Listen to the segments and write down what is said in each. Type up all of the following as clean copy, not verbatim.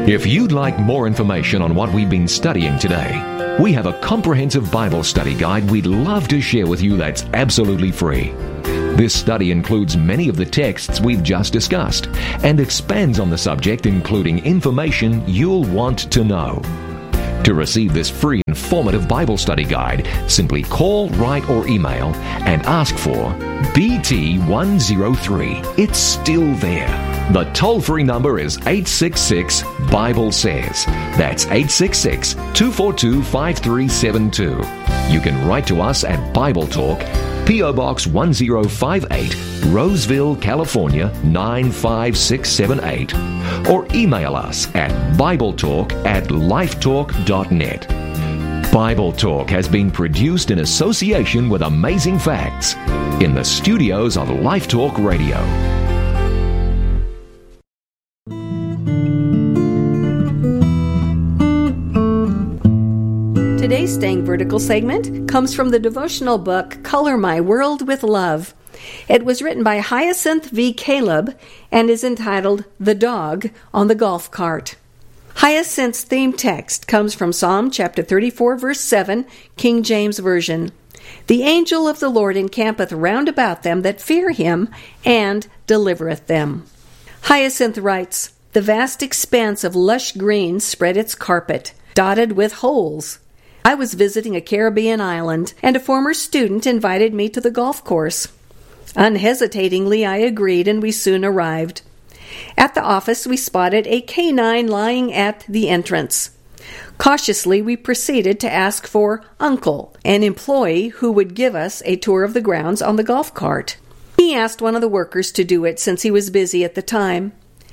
If you'd like more information on what we've been studying today, we have a comprehensive Bible study guide we'd love to share with you that's absolutely free. This study includes many of the texts we've just discussed and expands on the subject, including information you'll want to know. To receive this free informative Bible study guide, simply call, write, or email and ask for BT103. It's still there. The toll-free number is 866-BIBLE-SAYS. That's 866-242-5372. You can write to us at Bible Talk, P.O. Box 1058, Roseville, California 95678, or email us at BibleTalk@lifetalk.net. Bible Talk has been produced in association with Amazing Facts in the studios of Life Talk Radio. Today's Staying Vertical segment comes from the devotional book Color My World with Love. It was written by Hyacinth V. Caleb and is entitled The Dog on the Golf Cart. Hyacinth's theme text comes from Psalm chapter 34, verse 7, King James Version. The angel of the Lord encampeth round about them that fear him, and delivereth them. Hyacinth writes, The vast expanse of lush green spread its carpet, dotted with holes. I was visiting a Caribbean island, and a former student invited me to the golf course. Unhesitatingly, I agreed, and we soon arrived. At the office, we spotted a canine lying at the entrance. Cautiously, we proceeded to ask for Uncle, an employee who would give us a tour of the grounds on the golf cart. He asked one of the workers to do it since he was busy at the time.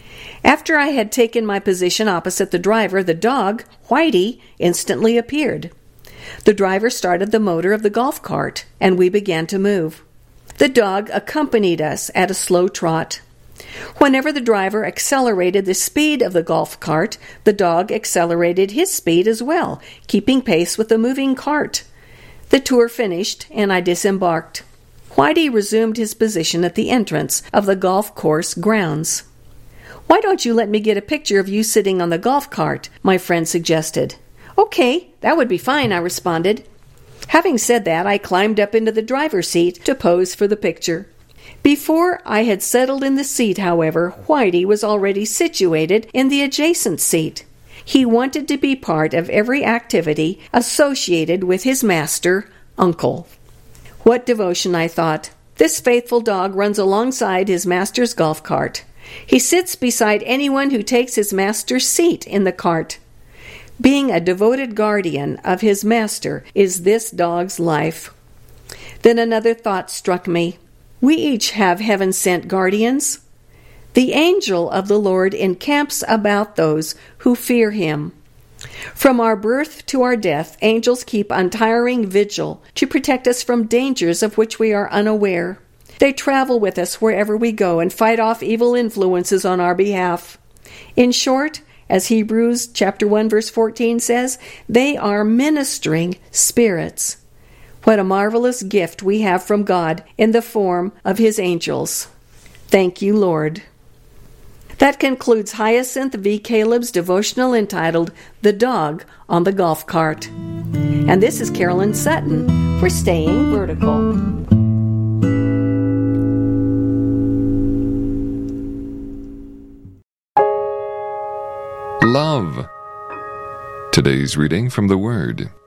After I had taken my position opposite the driver, the dog, Whitey, instantly appeared. The driver started the motor of the golf cart, and we began to move. The dog accompanied us at a slow trot. Whenever the driver accelerated the speed of the golf cart, the dog accelerated his speed as well, keeping pace with the moving cart. The tour finished, and I disembarked. Whitey resumed his position at the entrance of the golf course grounds. Why don't you let me get a picture of you sitting on the golf cart? My friend suggested. Okay, that would be fine, I responded. Having said that, I climbed up into the driver's seat to pose for the picture. Before I had settled in the seat, however, Whitey was already situated in the adjacent seat. He wanted to be part of every activity associated with his master, Uncle. What devotion, I thought. This faithful dog runs alongside his master's golf cart. He sits beside anyone who takes his master's seat in the cart. Being a devoted guardian of his master is this dog's life. Then another thought struck me. We each have heaven-sent guardians. The angel of the Lord encamps about those who fear him. From our birth to our death, angels keep untiring vigil to protect us from dangers of which we are unaware. They travel with us wherever we go and fight off evil influences on our behalf. In short, as Hebrews chapter 1 verse 14 says, they are ministering spirits. What a marvelous gift we have from God in the form of his angels. Thank you, Lord. That concludes Hyacinth V. Caleb's devotional entitled The Dog on the Golf Cart. And this is Carolyn Sutton for Staying Vertical. Love. Today's reading from the Word.